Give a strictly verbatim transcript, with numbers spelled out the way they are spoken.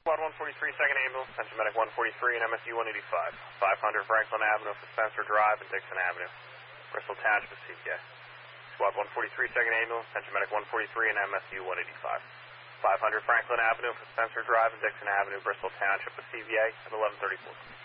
Squad one forty-three, second ambulance, attention medic one forty-three and M S U one eighty-five. five hundred Franklin Avenue for Spencer Drive and Dixon Avenue. Bristol Township, C V A. Squad one forty-three, second ambulance, attention medic one forty-three and M S U one eighty-five. five hundred Franklin Avenue for Spencer Drive and Dixon Avenue, Bristol Township, C V A at eleven thirty-four.